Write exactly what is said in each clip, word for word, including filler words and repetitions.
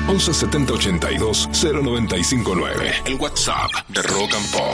once setenta ochenta y dos cero noventa y cinco nueve. El WhatsApp de Rock and Pop.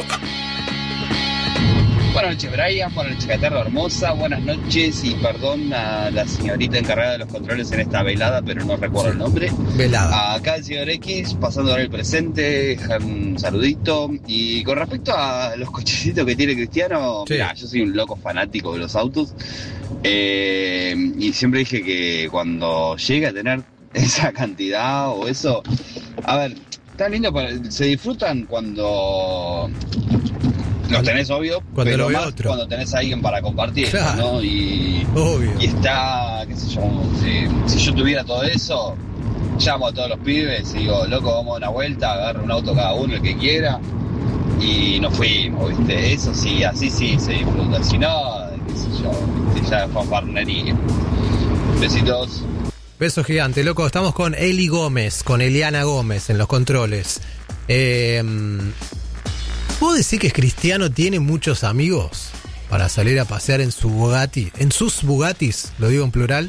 Buenas noches, Brian. Buenas noches, Caterra hermosa. Buenas noches y perdón a la señorita encargada de los controles en esta velada, pero no recuerdo el nombre. Velada. Acá el señor X, pasando ahora el presente, un saludito. Y con respecto a los cochecitos que tiene Cristiano, Sí. mirá, yo soy un loco fanático de los autos. Eh, y siempre dije que cuando llegue a tener esa cantidad o eso, a ver, tan lindo, para, se disfrutan cuando los tenés, obvio, cuando pero lo ve más otro. cuando tenés a alguien para compartir, Claro. ¿no? Y, Obvio. y está, qué sé yo, si, si yo tuviera todo eso, llamo a todos los pibes y digo, loco, vamos a una vuelta, agarro un auto cada uno, el que quiera, y nos fuimos, ¿viste? Eso sí, así sí se disfruta, si no, qué sé yo, ¿viste? Ya es fanfarnería. Besitos. Beso gigante, loco. Estamos con Eli Gómez, con Eliana Gómez en los controles. Eh, ¿Puedo decir que Cristiano tiene muchos amigos para salir a pasear en su Bugatti? En sus Bugattis, lo digo en plural.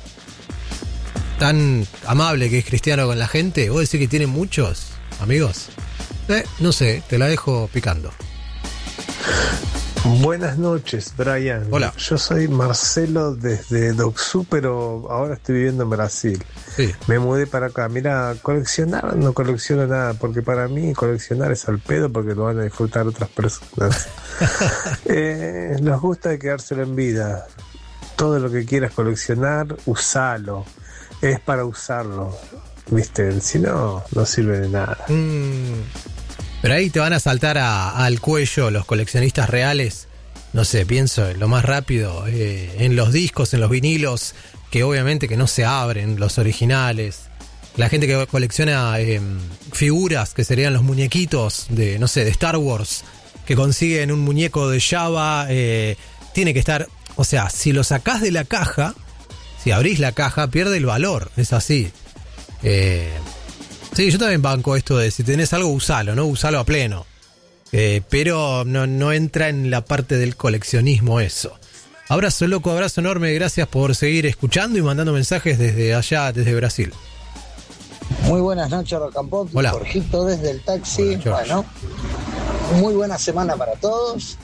Tan amable que es Cristiano con la gente. ¿Vos decís que tiene muchos amigos? Eh, no sé, te la dejo picando. Buenas noches, Brian. Hola. Yo soy Marcelo desde Doxú, pero ahora estoy viviendo en Brasil. Sí. Me mudé para acá. Mira, coleccionar no colecciono nada, porque para mí coleccionar es al pedo porque lo van a disfrutar otras personas. eh, nos gusta quedárselo en vida. Todo lo que quieras coleccionar, usalo. Es para usarlo. ¿Viste? Si no, no sirve de nada. Mm, pero ahí te van a saltar a- al cuello los coleccionistas reales. No sé, pienso en lo más rápido, eh, en los discos, en los vinilos, que obviamente que no se abren, los originales. La gente que colecciona eh, figuras, que serían los muñequitos de, no sé, de Star Wars, que consiguen un muñeco de Java, eh, tiene que estar, o sea, si lo sacás de la caja, si abrís la caja, pierde el valor, es así. Eh, sí, yo también banco esto de si tenés algo, usalo, ¿no? Usalo a pleno. Eh, pero no, no entra en la parte del coleccionismo eso. Abrazo, loco, abrazo enorme, gracias por seguir escuchando y mandando mensajes desde allá, desde Brasil. Muy buenas noches, Rock and Pop. Hola. Jorgito desde el taxi. Hola, George. Bueno, muy buena semana para todos.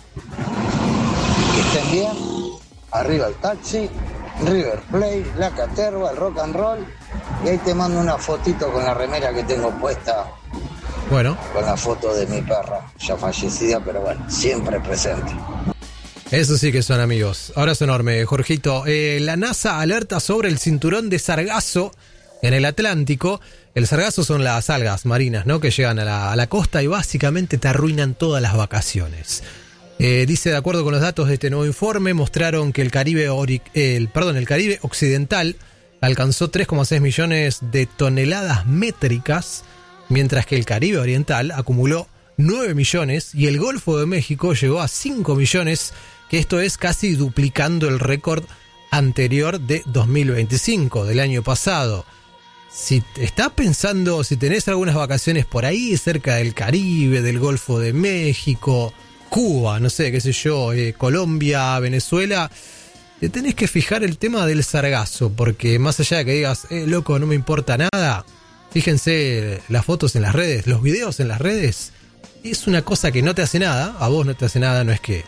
Que estén bien. Arriba el taxi, River Plate, la Caterva, el rock and roll. Y ahí te mando una fotito con la remera que tengo puesta, Bueno, con la foto de mi perra, ya fallecida, pero bueno, siempre presente. eso sí que son amigos. Abrazo enorme, Jorgito. Eh, la NASA alerta sobre el cinturón de sargazo en el Atlántico. El sargazo son las algas marinas, ¿no? Que llegan a la, a la costa y básicamente te arruinan todas las vacaciones. Eh, dice, de acuerdo con los datos de este nuevo informe, mostraron que el Caribe, ori- el, perdón, el Caribe occidental alcanzó tres coma seis millones de toneladas métricas, mientras que el Caribe oriental acumuló nueve millones y el Golfo de México llegó a cinco millones, que esto es casi duplicando el récord anterior de dos mil veinticinco, del año pasado. Si estás pensando, si tenés algunas vacaciones por ahí, cerca del Caribe, del Golfo de México, Cuba, no sé, qué sé yo, eh, Colombia, Venezuela, te tenés que fijar el tema del sargazo, porque más allá de que digas, eh, loco, no me importa nada, fíjense las fotos en las redes, los videos en las redes, es una cosa que no te hace nada, a vos no te hace nada, no es que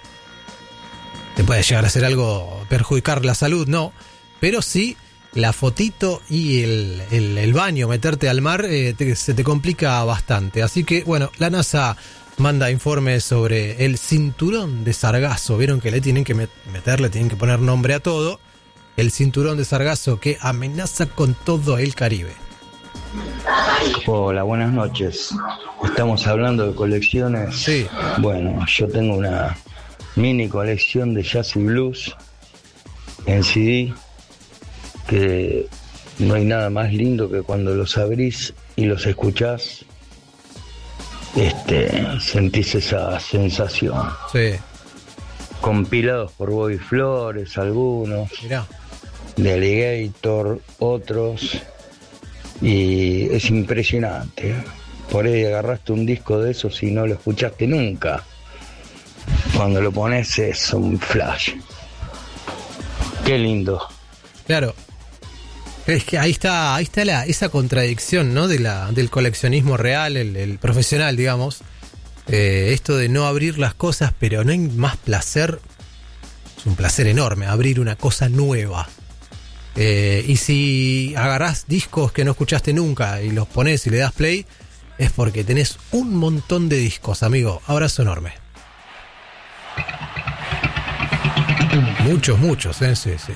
te puede llegar a hacer algo, perjudicar la salud, no, pero sí la fotito y el, el, el baño, meterte al mar, eh, te, se te complica bastante. Así que, bueno, la NASA manda informes sobre el cinturón de sargazo. Vieron que le tienen que met- meter, le tienen que poner nombre a todo. El cinturón de sargazo que amenaza con todo el Caribe. Hola, buenas noches. Estamos hablando de colecciones. Sí. Bueno, yo tengo una mini colección de jazz y blues en C D, que no hay nada más lindo que cuando los abrís y los escuchás, este, sentís esa sensación. Sí. Compilados por Bobby Flores, algunos, Mirá. de Alligator, otros, y es impresionante, ¿eh? Por ahí agarraste un disco de esos y no lo escuchaste nunca. Cuando lo pones es un flash. Qué lindo. Claro. Es que ahí está, ahí está la, esa contradicción, ¿no? De la, del coleccionismo real, el, el profesional, digamos. Eh, esto de no abrir las cosas, pero no hay más placer. Es un placer enorme abrir una cosa nueva. Eh, y si agarrás discos que no escuchaste nunca y los pones y le das play, es porque tenés un montón de discos, amigo. Abrazo enorme. Muchos, muchos, ¿eh? Sí, sí.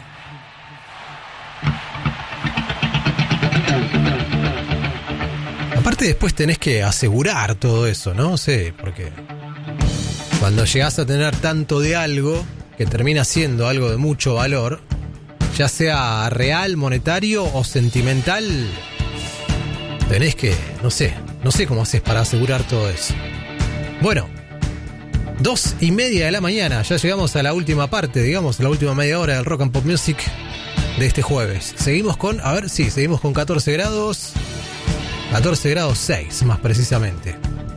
Aparte después tenés que asegurar todo eso, ¿no? Sí, porque cuando llegás a tener tanto de algo que termina siendo algo de mucho valor, ya sea real, monetario o sentimental, tenés que, no sé, no sé cómo haces para asegurar todo eso. Bueno, dos y media de la mañana, ya llegamos a la última parte, digamos, la última media hora del Rock and Pop Music de este jueves. Seguimos con, a ver, sí, seguimos con catorce grados, catorce grados seis más precisamente.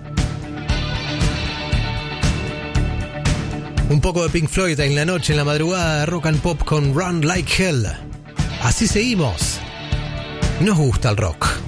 Un poco de Pink Floyd en la noche, en la madrugada de Rock and Pop con Run Like Hell. Así seguimos. Nos gusta el rock.